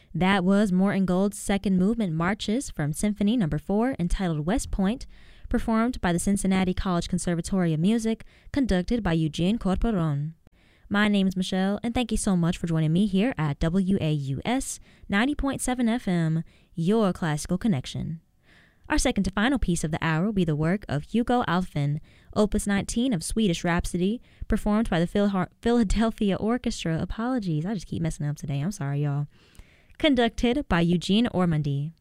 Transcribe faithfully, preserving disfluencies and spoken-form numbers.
That was Morton Gold's second movement marches from Symphony Number four entitled West Point, performed by the Cincinnati College Conservatory of Music, conducted by Eugene Corporon. My name is Michelle, and thank you so much for joining me here at W A U S ninety point seven F M, your classical connection. Our second to final piece of the hour will be the work of Hugo Alfvén, Opus nineteen of Swedish Rhapsody, performed by the Phil- Philadelphia Orchestra. Apologies, I just keep messing up today. I'm sorry, y'all. Conducted by Eugene Ormandy.